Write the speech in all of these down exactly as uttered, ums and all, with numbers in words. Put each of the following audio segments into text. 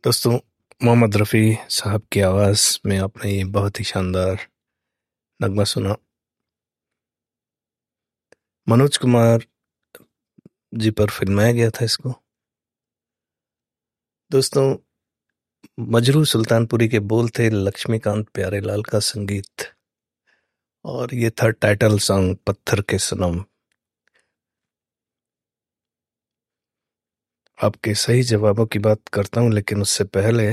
दोस्तों, मोहम्मद रफ़ी साहब की आवाज़ में आपने ये बहुत ही शानदार नगमा सुना। मनोज कुमार जी पर फिल्माया गया था इसको। दोस्तों, मजरू सुल्तानपुरी के बोल थे लक्ष्मीकांत प्यारेलाल का संगीत, और ये था टाइटल सॉन्ग पत्थर के सनम। आपके सही जवाबों की बात करता हूं, लेकिन उससे पहले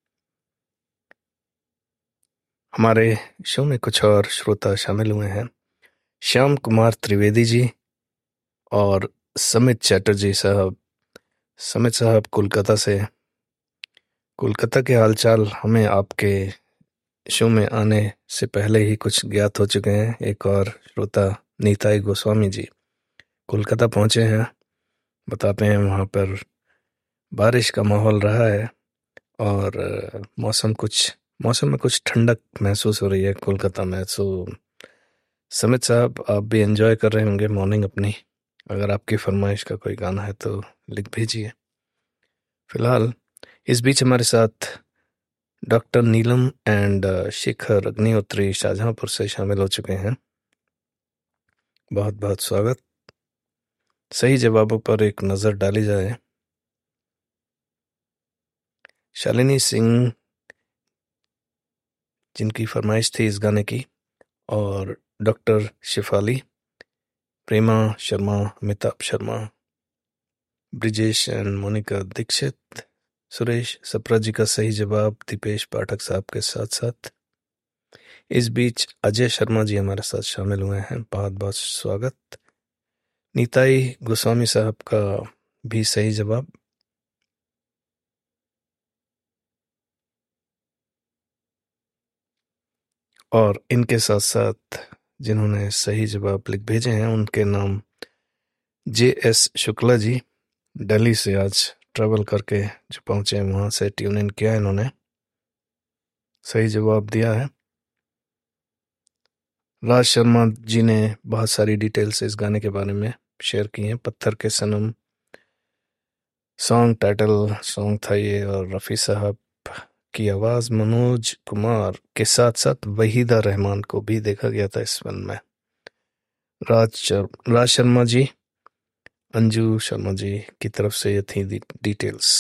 हमारे शो में कुछ और श्रोता शामिल हुए हैं। श्याम कुमार त्रिवेदी जी और समित चैटर्जी साहब। समित साहब कोलकाता से। कोलकाता के हालचाल हमें आपके शो में आने से पहले ही कुछ ज्ञात हो चुके हैं। एक और श्रोता नीताई गोस्वामी जी कोलकाता पहुंचे हैं, बताते हैं वहाँ पर बारिश का माहौल रहा है और मौसम कुछ मौसम में कुछ ठंडक महसूस हो रही है कोलकाता में। सो समित साहब, आप भी एंजॉय कर रहे होंगे मॉर्निंग अपनी। अगर आपकी फरमाइश का कोई गाना है तो लिख भेजिए। फिलहाल इस बीच हमारे साथ डॉक्टर नीलम एंड शिखर अग्निहोत्री शाहजहांपुर से शामिल हो चुके हैं। बहुत बहुत स्वागत। सही जवाबों पर एक नज़र डाली जाए। शालिनी सिंह, जिनकी फरमाइश थी इस गाने की, और doctor Shifali, Prema Sharma, Amitabh Sharma, Brijesh and Monika Dixit, Suresh Sapra जी का सही जवाब दीपेश पाठक साहब के साथ साथ इस बीच अजय शर्मा जी हमारे साथ शामिल हुए हैं। बहुत बहुत स्वागत। नीताई गोस्वामी साहब का भी सही जवाब। और इनके साथ साथ जिन्होंने सही जवाब लिख भेजे हैं उनके नाम जे एस शुक्ला जी, दिल्ली से आज ट्रैवल करके जो पहुंचे हैं वहां से ट्यून इन किया, इन्होंने सही जवाब दिया है। राज शर्मा जी ने बहुत सारी डिटेल्स इस गाने के बारे में शेयर की हैं। पत्थर के सनम सॉन्ग टाइटल सॉन्ग था ये, और रफ़ी साहब की आवाज़ मनोज कुमार के साथ साथ वहीदा रहमान को भी देखा गया था इस फिल्म में। राज शर, राज शर्मा जी, अंजू शर्मा जी की तरफ से ये थी डिटेल्स।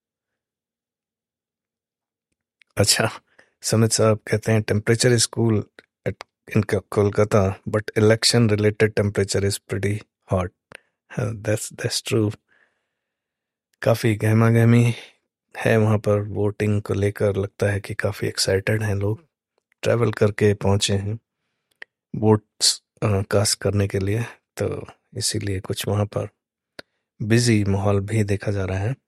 अच्छा, समित साहब कहते हैं temperature is cool at in Kolkata but election related temperature is pretty hot. That's that's true. काफ़ी गहमा गहमी है वहाँ पर वोटिंग को लेकर। लगता है कि काफ़ी एक्साइटेड हैं लोग, ट्रैवल करके पहुँचे हैं वोट्स कास्ट करने के लिए, तो इसीलिए कुछ वहाँ पर बिजी माहौल भी देखा जा रहा है।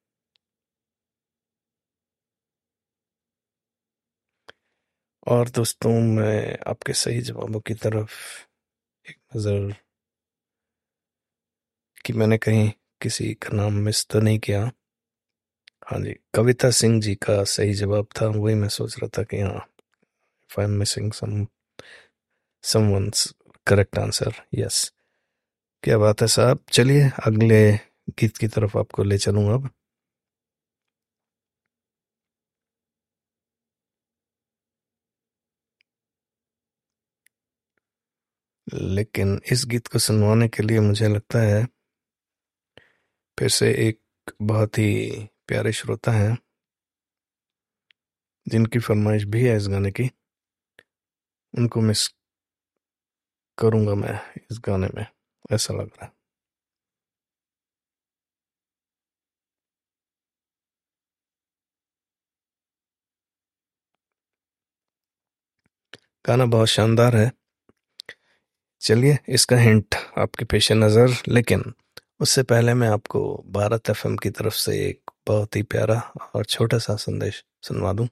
और दोस्तों, मैं आपके सही जवाबों की तरफ एक नज़र कि मैंने कहीं किसी का नाम मिस तो नहीं किया। हाँ जी, कविता सिंह जी का सही जवाब था। वही मैं सोच रहा था कि हाँ, if I am missing some someone's correct answer. Yes, क्या बात है साहब। चलिए अगले गीत की तरफ आपको ले चलूँ अब। लेकिन इस गीत को सुनवाने के लिए मुझे लगता है फिर से एक बहुत ही प्यारे श्रोता हैं जिनकी फरमाइश भी है इस गाने की, उनको मिस करूंगा मैं इस गाने में, ऐसा लग रहा है। गाना बहुत शानदार है। चलिए इसका हिंट आपके पेश नज़र, लेकिन उससे पहले मैं आपको भारत एफएम की तरफ से एक बहुत ही प्यारा और छोटा सा संदेश सुनवा दूं।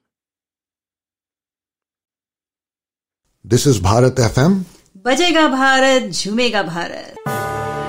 This is Bharat FM. बजेगा भारत, झूमेगा भारत।